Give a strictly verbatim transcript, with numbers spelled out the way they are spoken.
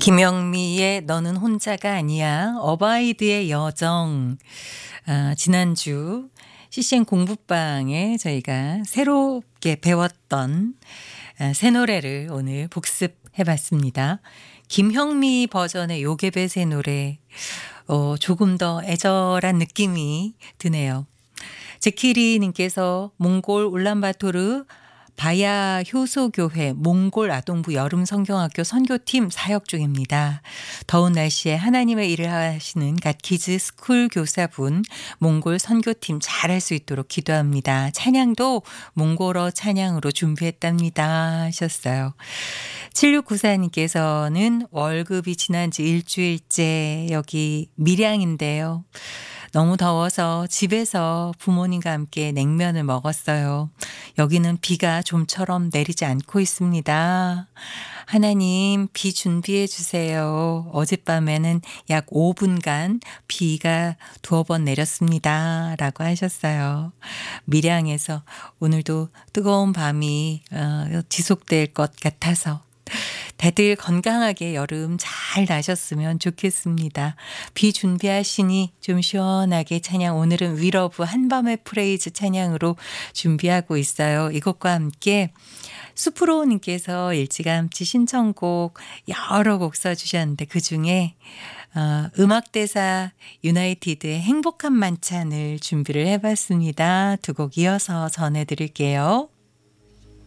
김영미의 너는 혼자가 아니야. 어바이드의 여정. 아, 지난주 씨씨엔 공부방에 저희가 새롭게 배웠던 아, 새 노래를 오늘 복습해 봤습니다. 김형미 버전의 요괴배 새 노래. 어, 조금 더 애절한 느낌이 드네요. 제키리님께서 몽골 울란바토르 바야 효소교회 몽골 아동부 여름 성경학교 선교팀 사역 중입니다. 더운 날씨에 하나님의 일을 하시는 갓키즈 스쿨 교사분 몽골 선교팀 잘할 수 있도록 기도합니다. 찬양도 몽골어 찬양으로 준비했답니다 하셨어요. 칠육구사님께서는 월급이 지난 지 일주일째 여기 밀양인데요. 너무 더워서 집에서 부모님과 함께 냉면을 먹었어요. 여기는 비가 좀처럼 내리지 않고 있습니다. 하나님 비 준비해 주세요. 어젯밤에는 약 오 분간 비가 두어 번 내렸습니다. 라고 하셨어요. 밀양에서 오늘도 뜨거운 밤이 지속될 것 같아서 다들 건강하게 여름 잘 나셨으면 좋겠습니다. 비 준비하시니 좀 시원하게 찬양, 오늘은 위러브 한밤의 프레이즈 찬양으로 준비하고 있어요. 이것과 함께 수프로님께서 일찌감치 신청곡 여러 곡 써주셨는데 그중에 어, 음악대사 유나이티드의 행복한 만찬을 준비를 해봤습니다. 두 곡 이어서 전해드릴게요.